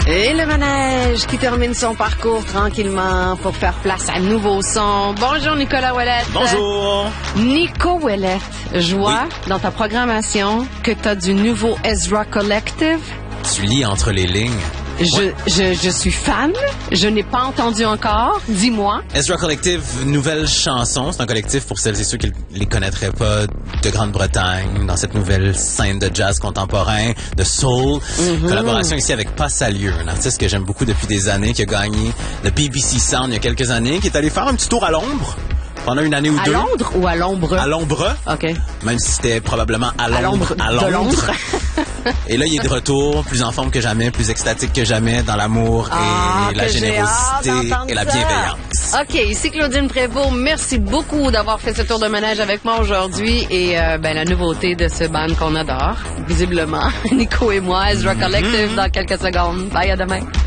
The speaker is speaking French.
Et le manège qui termine son parcours tranquillement pour faire place à nouveau son. Bonjour Nicolas Ouellette. Bonjour. Nico Ouellette, je vois dans ta programmation que tu as du nouveau Ezra Collective. Tu lis entre les lignes. Je suis fan. Je n'ai pas entendu encore. Dis-moi. Ezra Collective, nouvelle chanson. C'est un collectif pour celles et ceux qui les connaîtraient pas de Grande-Bretagne, dans cette nouvelle scène de jazz contemporain, de soul. Collaboration ici avec Passalieu, un artiste que j'aime beaucoup depuis des années, qui a gagné le BBC Sound il y a quelques années, qui est allé faire un petit tour à Londres pendant une année ou deux. À Londres ou à l'ombre? À l'ombre. OK. Même si c'était probablement à Londres. À Londres. Et là, il est de retour, plus en forme que jamais, plus extatique que jamais, dans l'amour et la générosité et la bienveillance. OK, ici Claudine Prévost. Merci beaucoup d'avoir fait ce tour de manège avec moi aujourd'hui. Et la nouveauté de ce band qu'on adore, visiblement, Nico et moi, Ezra Collective, dans quelques secondes. Bye, à demain.